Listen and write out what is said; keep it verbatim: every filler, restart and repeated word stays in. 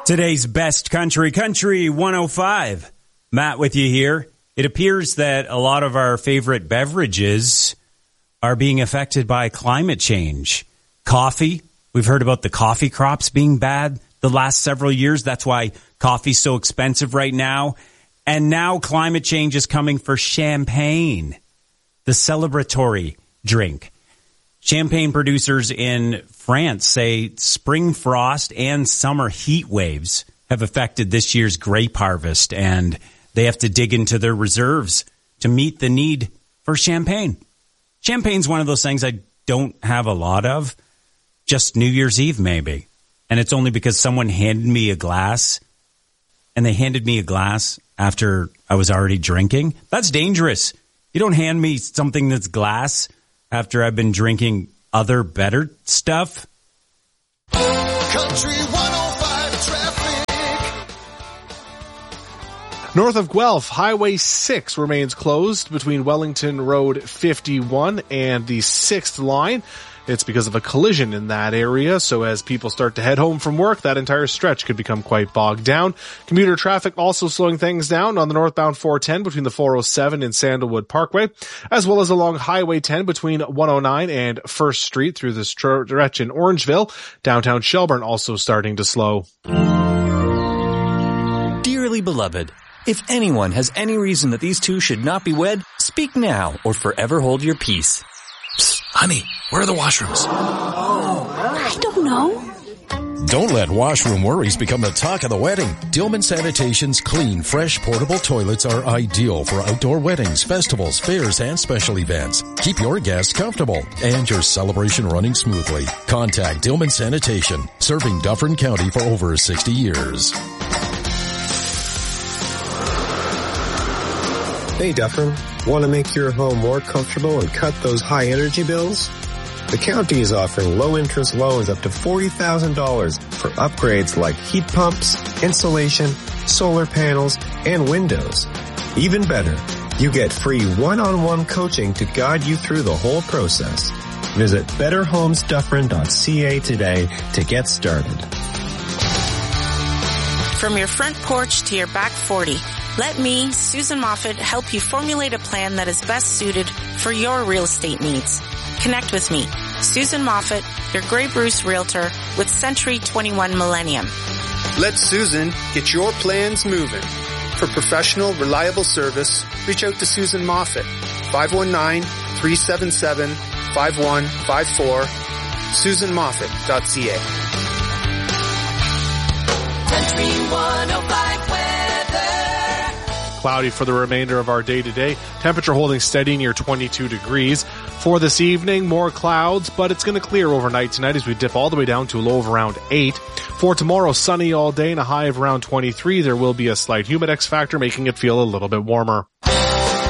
Today's best country, Country one oh five. Matt with you here. It appears that a lot of our favorite beverages are being affected by climate change. Coffee, we've heard about the coffee crops being bad the last several years. That's why coffee's so expensive right now. And now climate change is coming for champagne, the celebratory drink. Champagne producers in France say spring frost and summer heat waves have affected this year's grape harvest, and they have to dig into their reserves to meet the need for champagne. Champagne's one of those things I don't have a lot of, just New Year's Eve maybe. And it's only because someone handed me a glass, and they handed me a glass after I was already drinking. That's dangerous. You don't hand me something that's glass after I've been drinking other better stuff. Country one oh five traffic. North of Guelph, Highway six remains closed between Wellington Road fifty-one and the sixth line. It's because of a collision in that area, so as people start to head home from work, that entire stretch could become quite bogged down. Commuter traffic also slowing things down on the northbound four ten between the four oh seven and Sandalwood Parkway, as well as along Highway ten between one oh nine and First Street through the stretch in Orangeville. Downtown Shelburne also starting to slow. Dearly beloved, if anyone has any reason that these two should not be wed, speak now or forever hold your peace. Psst, honey, where are the washrooms? I don't know. Don't let washroom worries become the talk of the wedding. Dillman Sanitation's clean, fresh, portable toilets are ideal for outdoor weddings, festivals, fairs, and special events. Keep your guests comfortable and your celebration running smoothly. Contact Dillman Sanitation, serving Dufferin County for over sixty years. Hey Dufferin, want to make your home more comfortable and cut those high energy bills? The county is offering low-interest loans up to forty thousand dollars for upgrades like heat pumps, insulation, solar panels, and windows. Even better, you get free one-on-one coaching to guide you through the whole process. Visit better homes dufferin dot c a today to get started. From your front porch to your back forty, let me, Susan Moffat, help you formulate a plan that is best suited for your real estate needs. Connect with me, Susan Moffat, your Grey Bruce Realtor with Century twenty-one Millennium. Let Susan get your plans moving. For professional, reliable service, reach out to Susan Moffat, five one nine, three seven seven, five one five four, susan moffat dot c a. Country one oh five weather. Cloudy for the remainder of our day today. Temperature holding steady near twenty-two degrees. For this evening, more clouds, but it's going to clear overnight tonight as we dip all the way down to a low of around eight. For tomorrow, sunny all day and a high of around twenty-three. There will be a slight humidex factor, making it feel a little bit warmer.